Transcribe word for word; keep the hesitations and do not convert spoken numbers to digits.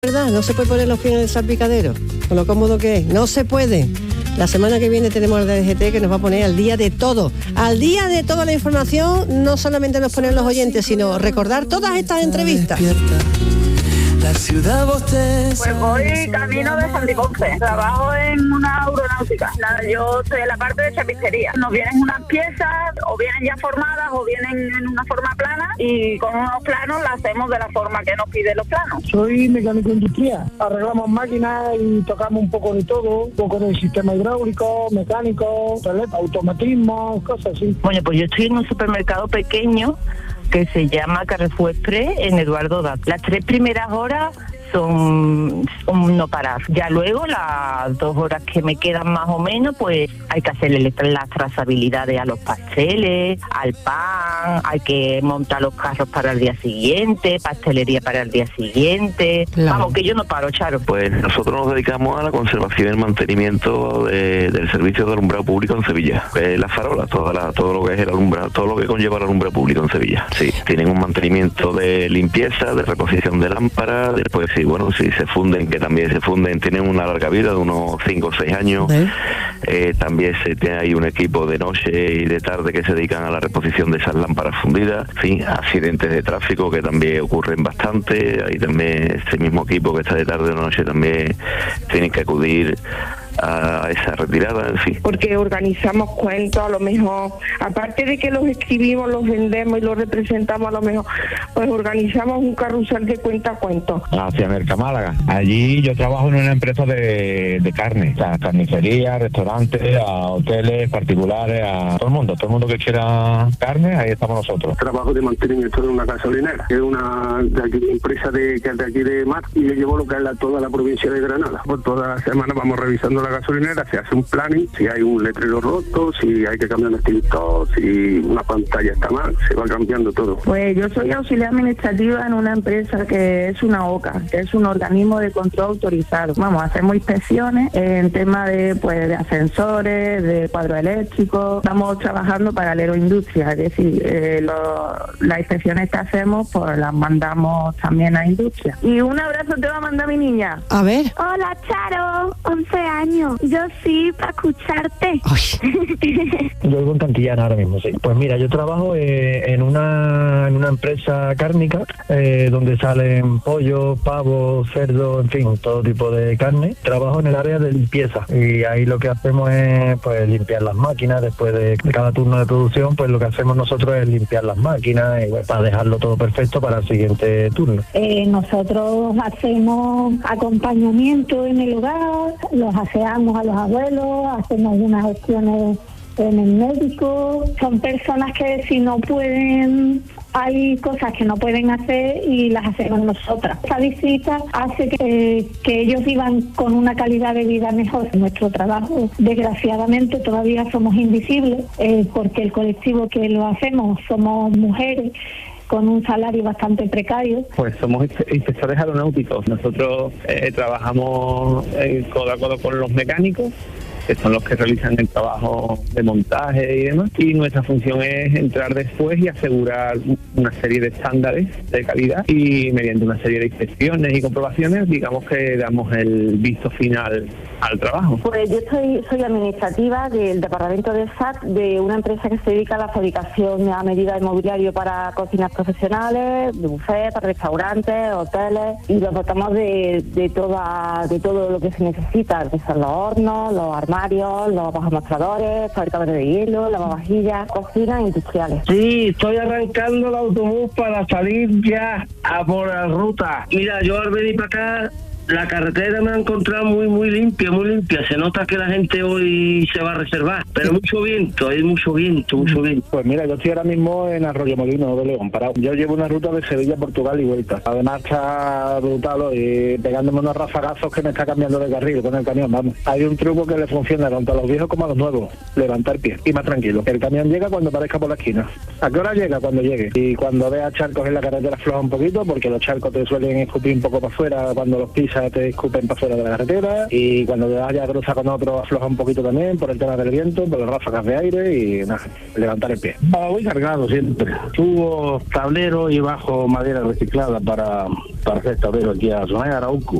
¿Verdad? No se puede poner los pies en el salpicadero, con lo cómodo que es. No se puede. La semana que viene tenemos al D G T que nos va a poner al día de todo. Al día de toda la información, no solamente nos ponen los oyentes, sino recordar todas estas entrevistas. La ciudad bosteza. Pues voy camino de Santiponce. Trabajo en una aeronáutica. Yo estoy en la parte de chapistería. Nos vienen unas piezas, o vienen ya formadas, o vienen en una forma plana, y con unos planos las hacemos de la forma que nos piden los planos. Soy mecánico industrial. Arreglamos máquinas y tocamos un poco de todo. Un poco de sistema hidráulico, mecánico, automatismo, cosas así. Bueno, pues yo estoy en un supermercado pequeño que se llama Carrefour Express en Eduardo Dat. Las tres primeras horas son, son no parar. Ya luego, las dos horas que me quedan más o menos, pues hay que hacerle las trazabilidades a los pasteles, al pan, hay que montar los carros para el día siguiente, pastelería para el día siguiente. Claro. Vamos, que yo no paro, Charo. Pues nosotros nos dedicamos a la conservación y el mantenimiento de, del servicio de alumbrado público en Sevilla. Eh, las farolas, toda la, todo lo que es el alumbrado, todo lo que conlleva el alumbrado público en Sevilla. Sí, tienen un mantenimiento de limpieza, de reposición de lámparas, después sí, bueno, si se funden, que también se funden, tienen una larga vida de unos cinco o seis años. ¿Eh? Eh, también se tiene ahí un equipo de noche y de tarde que se dedican a la reposición de esas lámparas fundidas. Sí, accidentes de tráfico que también ocurren bastante. Ahí también ese mismo equipo que está de tarde o de noche también tienen que acudir a esa retirada, en fin. Porque organizamos cuentos, a lo mejor, aparte de que los escribimos, los vendemos y los representamos, a lo mejor, pues organizamos un carrusel de cuentacuentos. Hacia Mercamálaga. Allí yo trabajo en una empresa de, de carne, o sea, carnicería, restaurantes, a hoteles particulares, a todo el mundo, todo el mundo que quiera carne, ahí estamos nosotros. Trabajo de mantenimiento de una gasolinera, que es una de aquí, empresa de, que es de aquí de Mar, y yo llevo lo que es la, toda la provincia de Granada. Por toda la semana vamos revisando la gasolinera, se hace un planning, si hay un letrero roto, si hay que cambiar un extintor, si una pantalla está mal, se va cambiando todo. Pues yo soy auxiliar administrativa en una empresa que es una O C A, que es un organismo de control autorizado. Vamos, hacemos inspecciones en tema de pues de ascensores, de cuadros eléctricos. Estamos trabajando para la aeroindustria, es decir, eh, lo, las inspecciones que hacemos pues las mandamos también a industria. Y un abrazo te va a mandar mi niña. A ver. Hola, Charo, once años. Yo sí, para escucharte. Yo vivo en Cantillana ahora mismo, sí. Pues mira, yo trabajo eh, en una en una empresa cárnica eh, donde salen pollo, pavo, cerdo, en fin, todo tipo de carne. Trabajo en el área de limpieza y ahí lo que hacemos es pues limpiar las máquinas. Después de cada turno de producción, pues lo que hacemos nosotros es limpiar las máquinas y, pues, para dejarlo todo perfecto para el siguiente turno. Eh, nosotros hacemos acompañamiento en el hogar, los hacemos a los abuelos, hacemos unas gestiones en el médico. Son personas que si no pueden, hay cosas que no pueden hacer y las hacemos nosotras. Esta visita hace que, que ellos vivan con una calidad de vida mejor. Nuestro trabajo, desgraciadamente, todavía somos invisibles eh, porque el colectivo que lo hacemos somos mujeres con un salario bastante precario. Pues somos inspectores aeronáuticos. Nosotros eh, trabajamos eh, codo a codo con los mecánicos, que son los que realizan el trabajo de montaje y demás. Y nuestra función es entrar después y asegurar una serie de estándares de calidad y mediante una serie de inspecciones y comprobaciones, digamos que damos el visto final al trabajo. Pues yo soy, soy administrativa del departamento de S A T de una empresa que se dedica a la fabricación a medida de mobiliario para cocinas profesionales, de buffet, para restaurantes, hoteles, y los dotamos de, de toda de todo lo que se necesita, que son los hornos, los armarios, los bajamostradores, fabricadores de hielo, lavavajillas, cocinas industriales. Sí, estoy arrancando el autobús para salir ya a por la ruta. Mira, yo al venir para acá, la carretera me ha encontrado muy, muy limpia, muy limpia. Se nota que la gente hoy se va a reservar, pero mucho viento, hay mucho viento, mucho viento. Pues mira, yo estoy ahora mismo en Arroyomolinos de León, parado. Yo llevo una ruta de Sevilla a Portugal y vuelta. Además está brutal hoy, pegándome unos rafagazos que me está cambiando de carril con el camión, vamos. Hay un truco que le funciona tanto a los viejos como a los nuevos, levantar pie y más tranquilo. El camión llega cuando aparezca por la esquina. ¿A qué hora llega? Cuando llegue. Y cuando vea charcos en la carretera floja un poquito, porque los charcos te suelen escupir un poco para afuera cuando los pisas cruza te escupen para fuera de la carretera, y cuando te vayas a cruzar con otro afloja un poquito también por el tema del viento, por las ráfagas de aire y nada, levantar el pie. Ah, voy cargado siempre. Subo tablero y bajo madera reciclada para, para hacer tablero aquí a Zona de Arauco.